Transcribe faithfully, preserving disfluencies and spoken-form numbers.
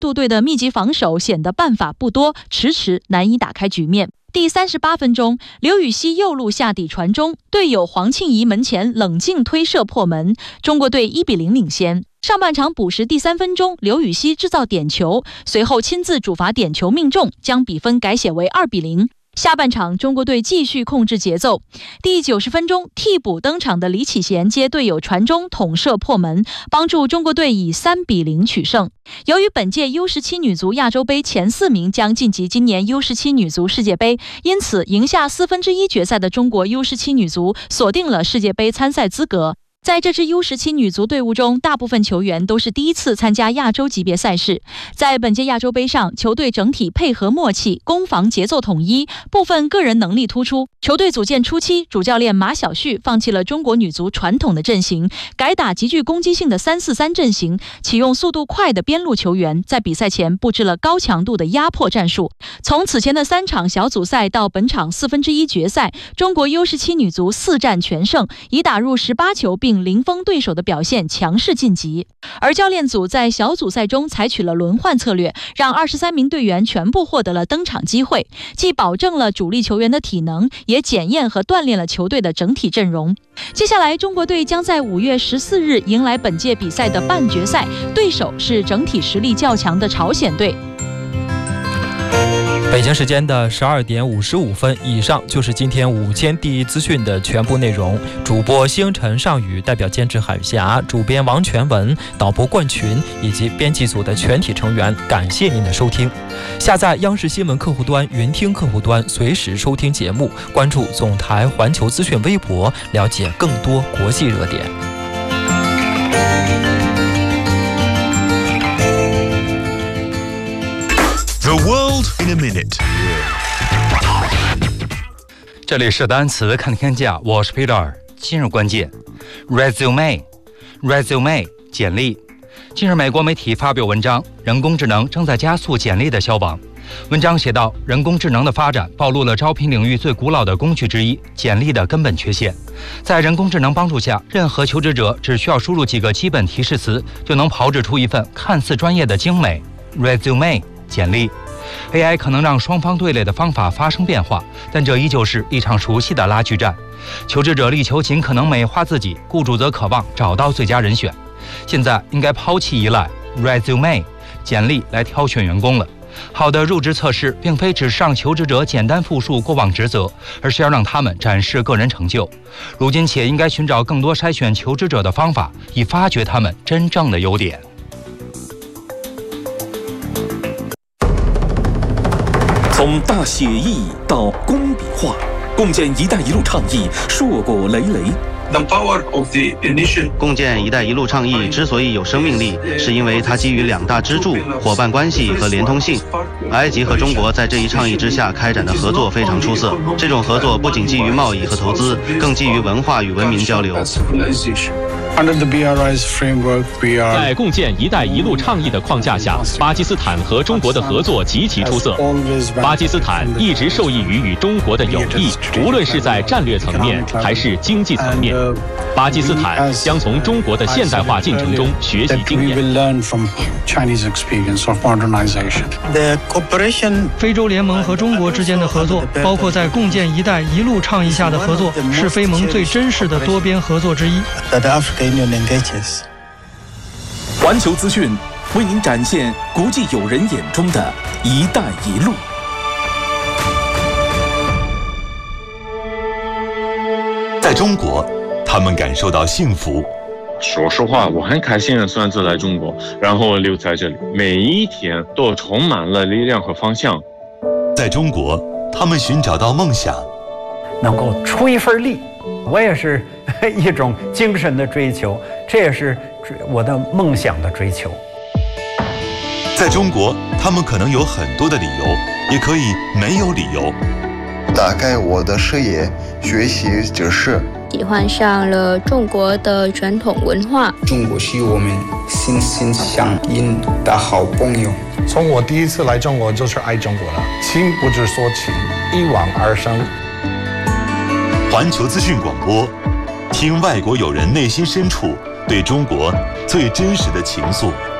杜队的密集防守显得办法不多，迟迟难以打开局面。第三十八分钟，刘禹锡右路下底传中，队友黄庆怡门前冷静推射破门，中国队一比零领先。上半场补时第三分钟，刘禹锡制造点球，随后亲自主罚点球命中，将比分改写为二比零。下半场，中国队继续控制节奏。第九十分钟，替补登场的李启贤接队友传中捅射破门，帮助中国队以三比零取胜。由于本届 U 十七 女足亚洲杯前四名将晋级今年 U 十七 女足世界杯，因此赢下四分之一决赛的中国 U 十七 女足锁定了世界杯参赛资格。在这支 U 十七 女足队伍中，大部分球员都是第一次参加亚洲级别赛事。在本届亚洲杯上，球队整体配合默契，攻防节奏统一，部分个人能力突出。球队组建初期，主教练马晓旭放弃了中国女足传统的阵型，改打极具攻击性的三四三阵型，启用速度快的边路球员，在比赛前布置了高强度的压迫战术。从此前的三场小组赛到本场四分之一决赛，中国 U 十七 女足四战全胜，已打入十八球并零封对手的表现，强势晋级。而教练组在小组赛中采取了轮换策略，让二十三名队员全部获得了登场机会，既保证了主力球员的体能，也检验和锻炼了球队的整体阵容。接下来，中国队将在五月十四日迎来本届比赛的半决赛，对手是整体实力较强的朝鲜队。 北京时间的十二点五十五分，以上就是今天午间第一资讯的全部内容。主播星辰上宇，代表监制海霞，主编王全文，导播冠群以及编辑组的全体成员，感谢您的收听。下载央视新闻客户端、云听客户端，随时收听节目，关注总台环球资讯微博，了解更多国际热点。 The world in a minute。 这里是单词看天下，我是 Peter。今日关键 resume resume 简历。近日美国媒体发表文章，人工智能正在加速简历的消亡。文章写道，人工智能的发展暴露了招聘领域最古老的工具之一简历的根本缺陷。在人工智能帮助下，任何求职者只需要输入几个基本提示词，就能炮制出一份看似专业的精美 resume简历。 A I 可能让双方对垒的方法发生变化，但这依旧是一场熟悉的拉锯战。求职者力求尽可能美化自己，雇主则渴望找到最佳人选。现在应该抛弃依赖 resume 简历来挑选员工了。好的入职测试并非只是让求职者简单复述过往职责，而是要让他们展示个人成就。如今且应该寻找更多筛选求职者的方法，以发掘他们真正的优点。 从大写意到工笔画，共建“一带一路”倡议硕果累累。 共建“一带一路”倡议之所以有生命力，是因为它基于两大支柱：伙伴关系和连通性。埃及和中国在这一倡议之下开展的合作非常出色。这种合作不仅基于贸易和投资，更基于文化与文明交流。 在共建“一带一路”倡议的框架下，巴基斯坦和中国的合作极其出色。巴基斯坦一直受益于与中国的友谊，无论是在战略层面还是经济层面。巴基斯坦将从中国的现代化进程中学习经验。 非洲联盟和中国之间的合作，包括在共建“一带一路”倡议下的合作，是非盟最真实的多边合作之一。 环球资讯为您展现国际友人眼中的一带一路。 在中国，他们感受到幸福。 说实话，我很开心的算是来中国，然后留在这里，每一天都充满了力量和方向。 在中国，他们寻找到梦想， 能够出一份力。 我也是一种精神的追求，这也是我的梦想的追求。 在中国，他们可能有很多的理由，也可以没有理由。 打开我的视野，学习知识， 喜欢上了中国的传统文化。 中国是我们心心相印的好朋友。 从我第一次来中国就是爱中国了，情不知所起，一往而深。 环球资讯广播，听外国友人内心深处对中国最真实的情愫。